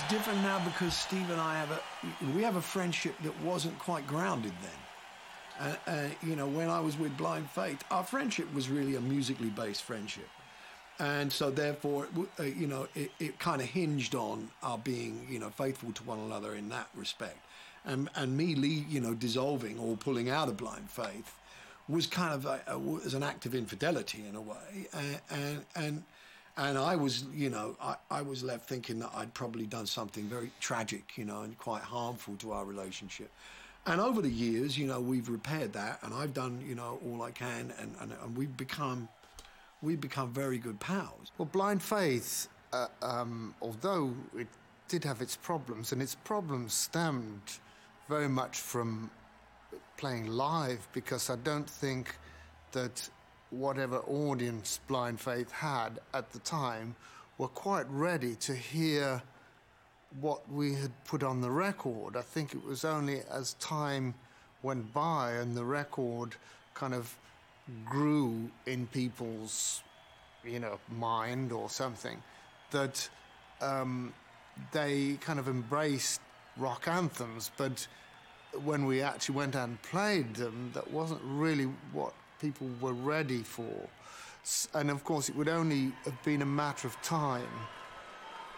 different now because Steve and I have a friendship that wasn't quite grounded then. You know, when I was with Blind Faith, our friendship was really a musically based friendship. And so therefore, you know, it kind of hinged on our being, you know, faithful to one another in that respect. And me, you know, dissolving or pulling out of Blind Faith was kind of was an act of infidelity in a way. And I was, you know, I was left thinking that I'd probably done something very tragic, you know, and quite harmful to our relationship. And over the years, you know, we've repaired that, and I've done, you know, all I can, and we've become very good pals. Well, Blind Faith, although it did have its problems, and its problems stemmed very much from playing live, because I don't think that whatever audience Blind Faith had at the time were quite ready to hear what we had put on the record. I think it was only as time went by and the record kind of grew in people's, you know, mind or something, that they kind of embraced rock anthems. But when we actually went out and played them, that wasn't really what people were ready for. And of course, it would only have been a matter of time